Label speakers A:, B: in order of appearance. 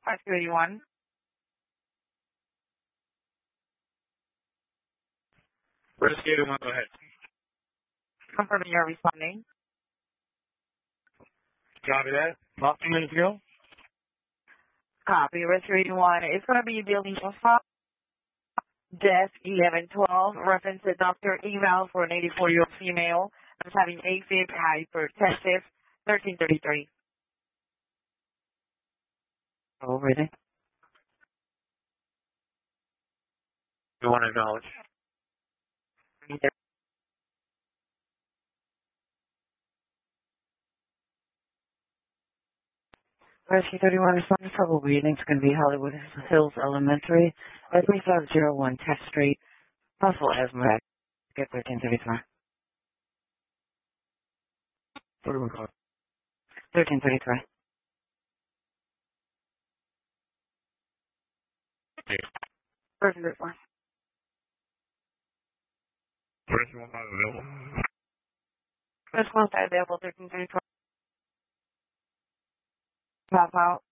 A: 531.
B: Rescue 81, go ahead.
A: Confirming you're responding.
B: Copy that. About 2 minutes ago.
A: Copy. Rescue 81. It's going to be building Alpha, desk 1112. Reference to Dr. Eval for an 84-year-old female. I'm having AFib, hypertensive, 1333. Oh, really?
B: You want to acknowledge.
A: Rescue 31 responding trouble breathing. It's going to be Hollywood Hills Elementary at 3501 Tech Street. Possible asthma. Get 1333.
B: 41 call.
A: 1333. Person report.
B: Rescue 1 not available.
A: Response available 1333. Pop out.